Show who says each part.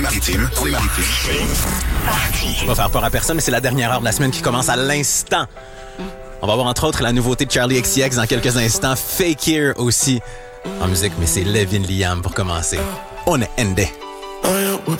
Speaker 1: Maritime.
Speaker 2: Ça va faire peur à personne, mais c'est la dernière heure de la semaine qui commence à l'instant. On va voir entre autres la nouveauté de Charlie XCX dans quelques instants. Fake Here aussi en musique, mais c'est Levin Liam pour commencer. On est endé.
Speaker 3: Oh,